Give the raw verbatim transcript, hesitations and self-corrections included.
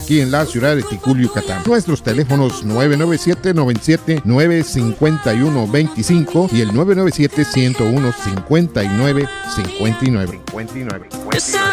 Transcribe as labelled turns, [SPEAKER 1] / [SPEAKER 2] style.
[SPEAKER 1] aquí en la ciudad de Ticul, Yucatán. Nuestros teléfonos nueve nueve siete, noventa y siete, nueve cinco uno, veinticinco y el nueve nueve siete, ciento uno, cincuenta y nueve cincuenta y nueve.